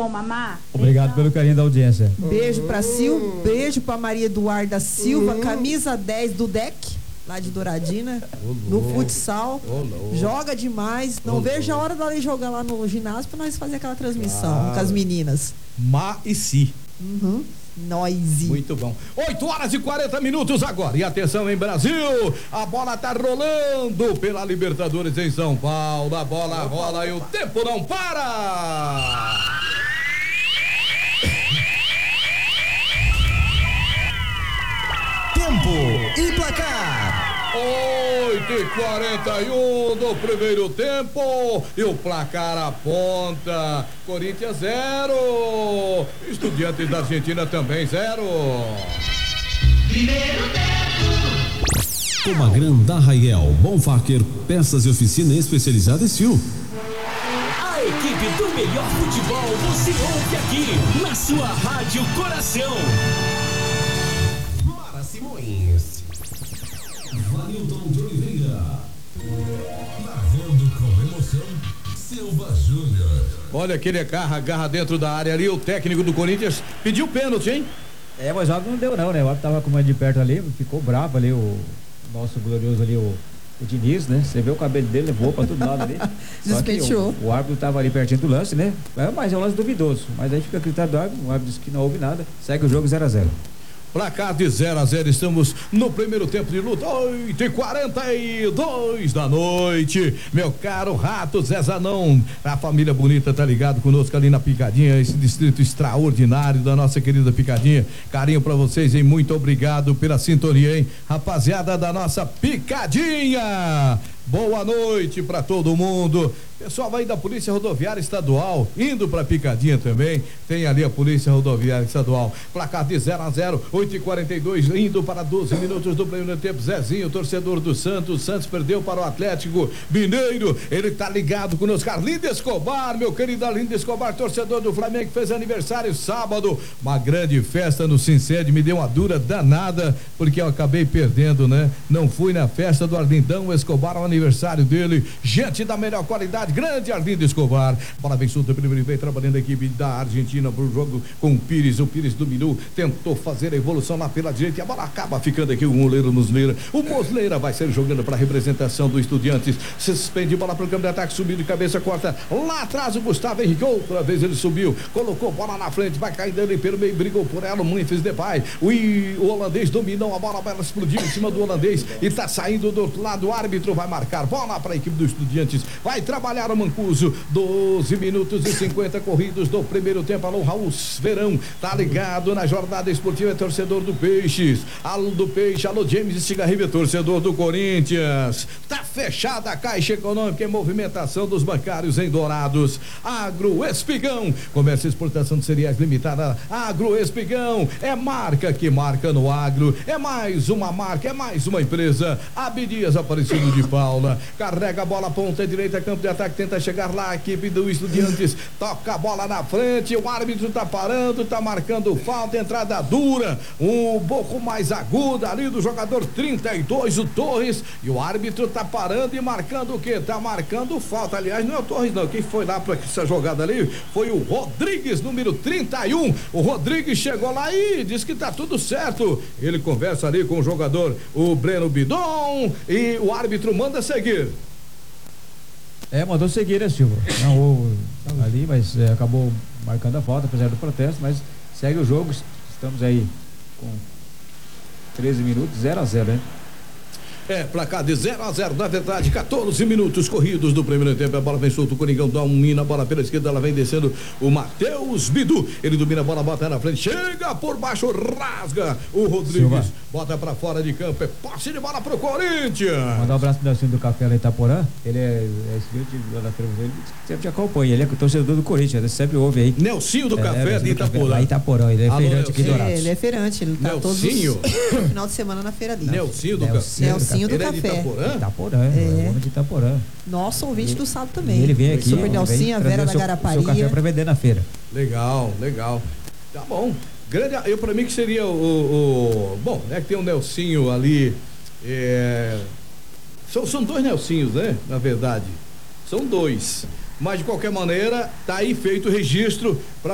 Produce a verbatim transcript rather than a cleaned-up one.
bom mamar? Obrigado então, pelo carinho da audiência. Beijo pra Sil, beijo pra Maria Eduarda Silva, camisa dez do D E C, lá de Douradina, no futsal. Joga demais. Não vejo a hora dela ir jogar lá no ginásio pra nós fazer aquela transmissão claro. com as meninas. Ma e Si. Uhum. Noise. Muito bom. oito horas e quarenta minutos agora. E atenção em Brasil. A bola tá rolando pela Libertadores em São Paulo. A bola opa, rola opa. e o tempo não para. Tempo e placar. oito e quarenta e um do primeiro tempo e o placar aponta Corinthians zero, Estudiantes da Argentina também zero. Primeiro tempo. Comagrã da Raiel, Bonfacker, peças e oficina especializada em Sil. A equipe do melhor futebol você ouve aqui na sua Rádio Coração. Mara Simões. Vanilton de Oliveira. Narrando com emoção, Silva Júnior. Olha aquele agarra, agarra dentro da área ali, o técnico do Corinthians pediu pênalti, hein? É, mas o árbitro não deu não, né? O árbitro tava com mais de perto ali, ficou bravo ali, o nosso glorioso ali, o, o Diniz, né? Você vê o cabelo dele, levou pra todo lado ali. Despenteou. O, o árbitro tava ali pertinho do lance, né? É, mas é um lance duvidoso. Mas aí fica a critério do árbitro, o árbitro disse que não houve nada, segue o jogo zero a zero. Placar de zero a zero, estamos no primeiro tempo de luta, oito e quarenta e dois da noite. Meu caro Rato Zé Zanão, a família bonita tá ligado conosco ali na Picadinha, esse distrito extraordinário da nossa querida Picadinha. Carinho pra vocês, hein? Muito obrigado pela sintonia, hein? Rapaziada da nossa Picadinha. Boa noite para todo mundo. Pessoal aí da Polícia Rodoviária Estadual indo para Picadinha também. Tem ali a Polícia Rodoviária Estadual. Placar de zero a zero, oito e quarenta e dois, indo para doze minutos do primeiro tempo. Zezinho, torcedor do Santos. Santos perdeu para o Atlético Mineiro. Ele tá ligado conosco. Arlindo Escobar, meu querido Arlindo Escobar, torcedor do Flamengo, que fez aniversário sábado. Uma grande festa no Sinced. Me deu uma dura danada porque eu acabei perdendo, né? Não fui na festa do Arlindão Escobar, ao aniversário dele. Gente da melhor qualidade. Grande Arlindo Escobar. Bola vem solta, primeiro vem trabalhando a equipe da Argentina pro jogo com o Pires. O Pires dominou, tentou fazer a evolução lá pela direita e a bola acaba ficando aqui. O goleiro Mosleira. O Mosleira vai ser jogando para a representação do Estudiantes. Se suspende, bola pro campo de ataque, subiu de cabeça, corta lá atrás o Gustavo Henrique. Outra vez ele subiu, colocou bola na frente, vai caindo ali pelo meio, brigou por ela. O Memphis Depay. O, o holandês dominou a bola, ela explodiu em cima do holandês e tá saindo do outro lado. O árbitro vai marcar bola para a equipe do Estudiantes. Vai trabalhar o Mancuso, doze minutos e cinquenta corridos do primeiro tempo. Alô, Raul Verão, tá ligado na jornada esportiva, é torcedor do Peixes. Alô do Peixe, alô James Estigarribe, torcedor do Corinthians. Tá fechada a Caixa Econômica em movimentação dos bancários em Dourados. Agro Espigão, comércio e exportação de cereais limitada. Agro Espigão, é marca que marca no agro, é mais uma marca, é mais uma empresa. Abdias Aparecido de Paula, carrega a bola, ponta direita, campo de ataque, tenta chegar lá, a equipe do Estudiantes toca a bola na frente, o árbitro tá parando, tá marcando falta, entrada dura, um pouco mais aguda ali do jogador trinta e dois, o Torres, e o árbitro tá parando e marcando o quê? Tá marcando falta, aliás, não é o Torres não, quem foi lá para essa jogada ali foi o Rodrigues, número trinta e um, o Rodrigues chegou lá e disse que tá tudo certo, ele conversa ali com o jogador, o Breno Bidon, e o árbitro manda seguir. É, mandou seguir, né, Silva? Não houve ali, mas é, acabou marcando a falta, apesar do protesto, mas segue o jogo, estamos aí com treze minutos, zero a zero, hein? É, placar de zero a zero, na verdade, quatorze minutos corridos do primeiro tempo. A bola vem solto, o Coringão domina a bola pela esquerda, ela vem descendo o Matheus Bidu. Ele domina a bola, bota na frente, chega por baixo, rasga o Rodrigues, Silva. Bota pra fora de campo, é posse de bola pro Corinthians. Mandar um abraço pro Nelson do Café lá em Itaporã. Ele é, é seguinte lá na frente dele, sempre te acompanha, ele é torcedor do Corinthians, ele sempre ouve aí. Nelsinho do é, Café é, de Itaporã. Lá em Itaporã, ele é Alô, feirante aqui do Dourados. É, ele é feirante, ele tá Nelsinho. todos os final de semana na feira dele. Nelsinho do Nelsinho Café. Nelsinho do ele Café. É de Itaporã? Itaporã, é. de Itaporã. Nosso ouvinte ele, do sábado também. Ele vem aqui. Super Nelsinho, a Vera da seu, Garaparia. seu café pra vender na feira. Legal, legal. Tá bom. Grande, eu pra mim que seria o, o, o bom, né, que tem um Nelsinho ali, é, são, são dois Nelsinhos, né, na verdade, são dois, mas de qualquer maneira, tá aí feito o registro pra